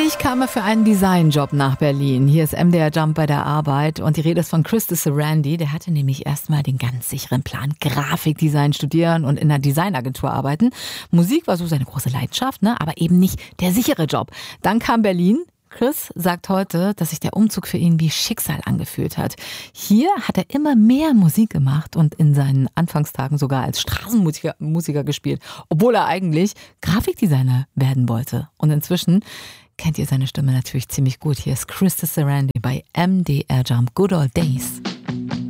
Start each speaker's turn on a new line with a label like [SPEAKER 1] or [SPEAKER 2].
[SPEAKER 1] Ursprünglich kam er für einen Designjob nach Berlin. Hier ist MDR Jump bei der Arbeit und die Rede ist von Chris Randy. Der hatte nämlich erstmal den ganz sicheren Plan, Grafikdesign studieren und in einer Designagentur arbeiten. Musik war so seine große Leidenschaft, aber eben nicht der sichere Job. Dann kam Berlin. Chris sagt heute, dass sich der Umzug für ihn wie Schicksal angefühlt hat. Hier hat er immer mehr Musik gemacht und in seinen Anfangstagen sogar als Straßenmusiker gespielt, obwohl er eigentlich Grafikdesigner werden wollte. Und inzwischen kennt ihr seine Stimme natürlich ziemlich gut. Hier ist Chris Randy bei MDR Jump. Good Old Days.